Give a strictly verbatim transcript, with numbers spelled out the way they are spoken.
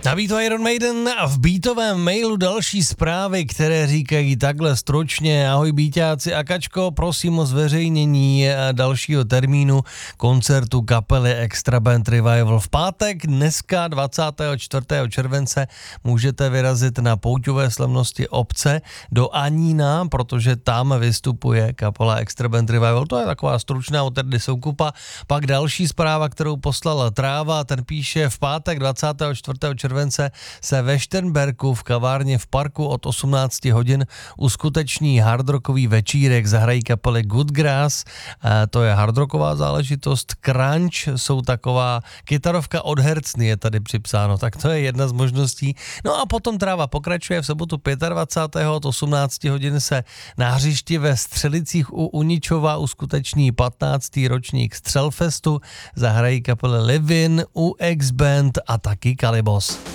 Naví to Iron Maiden a v beatovém mailu další zprávy, které říkají takhle stručně: ahoj Bíťáci a Kačko, prosím o zveřejnění dalšího termínu koncertu kapely Extra Band Revival. V pátek, dneska dvacátého čtvrtého července, můžete vyrazit na pouťové slavnosti obce do Anína, protože tam vystupuje kapela Extra Band Revival. To je taková stručná od Terdy Soukupa. Pak další zpráva, kterou poslala Tráva, ten píše: v pátek dvacátého čtvrtého července se ve Šternberku v kavárně v parku od osmnáct hodin uskuteční hardrockový večírek. Zahrají kapely Good Grass, to je hardrocková záležitost. Crunch jsou taková kytarovka od Hercny, je tady připsáno, tak to je jedna z možností. No a potom Tráva pokračuje: v sobotu dvacátého pátého od osmnáct hodin se na hřišti ve Střelicích u Uničova uskuteční patnáctý ročník Střelfestu. Zahrají kapely Livin, U X Band a taky Kalibos.